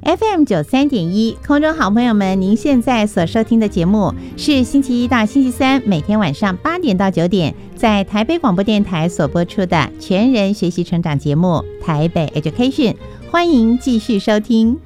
FM93.1，空中好朋友们，您现在所收听的节目是星期一到星期三每天晚上8点到9点，在台北广播电台所播出的全人学习成长节目《台北 Education》，欢迎继续收听。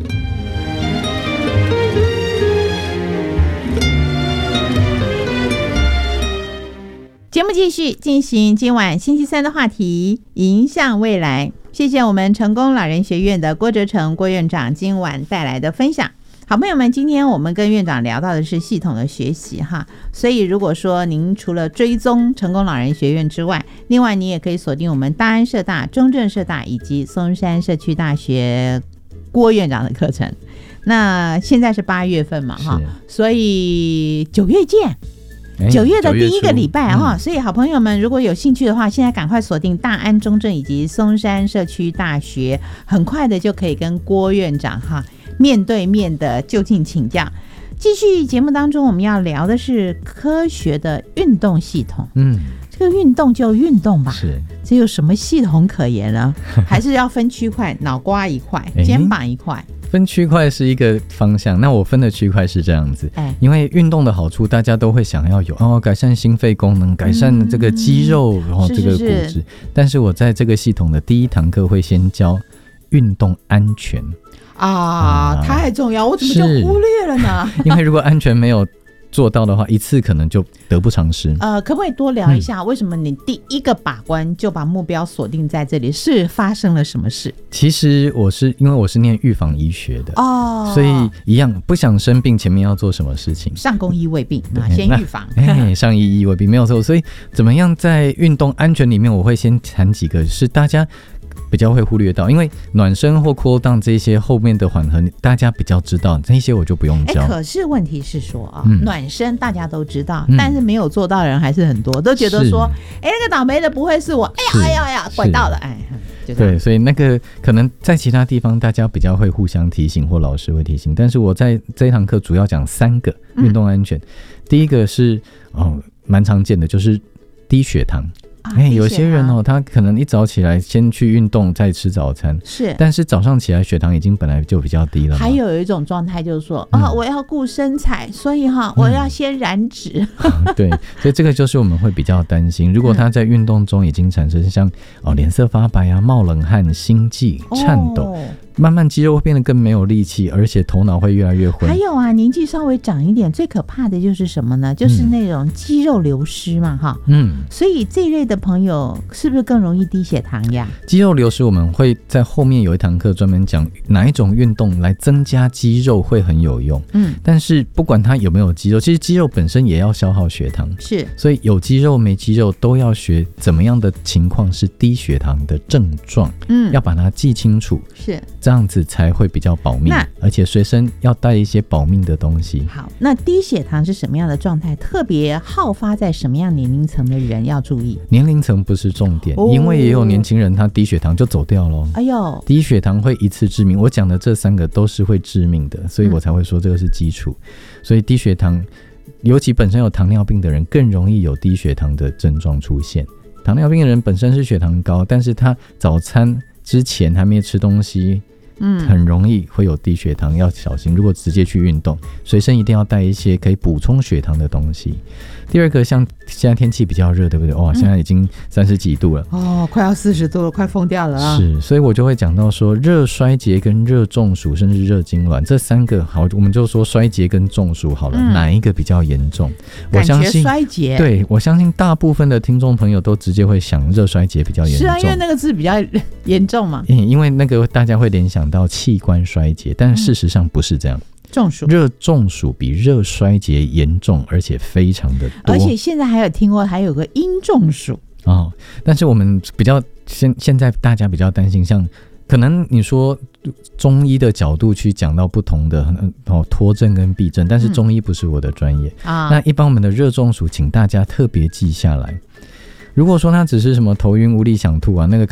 节目继续进行今晚星期三的话题，迎向未来。谢谢我们成功老人学院的郭哲成郭院长今晚带来的分享。好朋友们，今天我们跟院长聊到的是系统的学习哈，所以如果说您除了追踪成功老人学院之外，另外你也可以锁定我们大安社大、中正社大以及松山社区大学郭院长的课程。那现在是8月份嘛哈，所以9月见。9月的第一个礼拜哈，所以好朋友们如果有兴趣的话，现在赶快锁定大安、中正以及松山社区大学，很快的就可以跟郭院长哈面对面的就近请教。继续节目当中，我们要聊的是科学的运动系统。这个运动就运动吧，是这有什么系统可言呢？还是要分区块，脑瓜一块，肩膀一块。 分区块是一个方向，那我分的区块是这样子，因为运动的好处大家都会想要有改善心肺功能，改善这个肌肉，然后这个骨质。但是我在这个系统的第一堂课会先教运动安全太重要，我怎么就忽略了呢？ 因为如果安全没有做到的话，一次可能就得不偿失。 可不可以多聊一下，为什么你第一个把关就把目标锁定在这里？是发生了什么事？ 其实因为我是念预防医学的所以一样不想生病，前面要做什么事情？ 上工医未病，先预防。 上医未病没有错。所以怎么样在运动安全里面，我会先谈几个是大家比较会忽略到，因为暖身或 cool down 这些后面的缓和大家比较知道，这些我就不用教。 可是问题是说暖身大家都知道，但是没有做到的人还是很多，都觉得说那个倒霉的不会是我，哎呀拐到了，对， 所以那个可能在其他地方大家比较会互相提醒，或老师会提醒，但是我在这一堂课主要讲3个运动安全。第一个是蛮常见的，就是低血糖。有些人他可能一早起来先去运动再吃早餐，但是早上起来血糖已经本来就比较低了。还有一种状态就是说我要顾身材，所以我要先燃脂。 对，所以这个就是我们会比较担心，如果他在运动中已经产生像脸色发白冒冷汗、心悸、颤抖，慢慢肌肉会变得更没有力气，而且头脑会越来越昏。 还有年纪稍微长一点，最可怕的就是什么呢？就是那种肌肉流失嘛所以这一类的朋友是不是更容易低血糖呀？ 肌肉流失我们会在后面有一堂课专门讲哪一种运动来增加肌肉会很有用。但是不管它有没有肌肉，其实肌肉本身也要消耗血糖，所以有肌肉没肌肉都要学怎么样的情况是低血糖的症状，要把它记清楚，这样子才会比较保命，而且随身要带一些保命的东西。 好，那低血糖是什么样的状态？特别好发在什么样年龄层的人要注意？ 年龄层不是重点，因为也有年轻人他低血糖就走掉了。低血糖会一次致命，我讲的这3个都是会致命的，所以我才会说这个是基础。所以低血糖，尤其本身有糖尿病的人更容易有低血糖的症状出现。糖尿病的人本身是血糖高，但是他早餐之前还没吃东西，很容易会有低血糖，要小心。如果直接去运动，随身一定要带一些可以补充血糖的东西。第二个，像现在天气比较热，对不对？现在已经30几度了， 快要40度了，快疯掉了是，所以我就会讲到说，热衰竭跟热中暑，甚至热痉挛这3个，好，我们就说衰竭跟中暑好了，哪一个比较严重？我相信衰竭， 对，我相信大部分的听众朋友都直接会想热衰竭比较严重， 因为那个字比较严重嘛。 因为那个大家会联想到器官衰竭，但事实上不是这样。热中暑比热衰竭严重，而且非常的多。 而且现在还有听过还有个阴中暑但是我们比较现在大家比较担心，像可能你说中医的角度去讲到不同的脱症跟避症，但是中医不是我的专业那一般我们的热中暑请大家特别记下来。如果说他只是什么头晕无力想吐那个